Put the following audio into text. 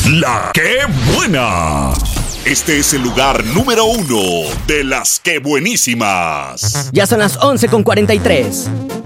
La que buena. Este es el lugar número 1 de las que buenísimas. Ya son las 11:43.